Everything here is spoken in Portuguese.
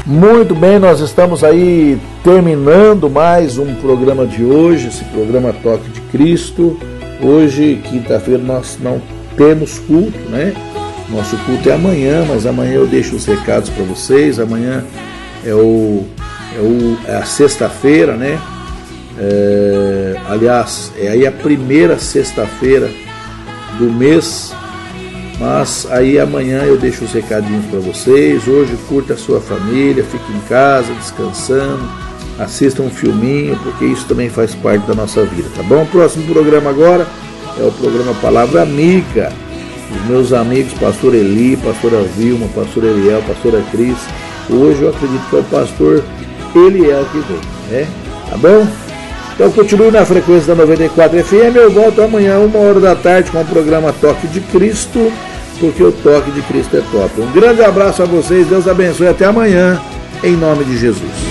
Muito bem, nós estamos aí terminando mais um programa de hoje, esse programa Toque de Cristo. Hoje, quinta-feira, nós não temos culto, né? Nosso culto é amanhã, mas amanhã eu deixo os recados para vocês. Amanhã é a sexta-feira, né? Aliás, é aí a primeira sexta-feira do mês, mas aí amanhã eu deixo os recadinhos para vocês. Hoje curta a sua família, fique em casa, descansando, assista um filminho, porque isso também faz parte da nossa vida, tá bom? O próximo programa agora é o programa Palavra Amiga. Os meus amigos, pastor Eli, pastora Vilma, pastor Eliel, pastora Cris. Hoje eu acredito que é o pastor Eliel que vem, né? Tá bom? Então continue na frequência da 94 FM. Eu volto amanhã, 13h, com o programa Toque de Cristo, porque o Toque de Cristo é top. Um grande abraço a vocês, Deus abençoe, até amanhã, em nome de Jesus.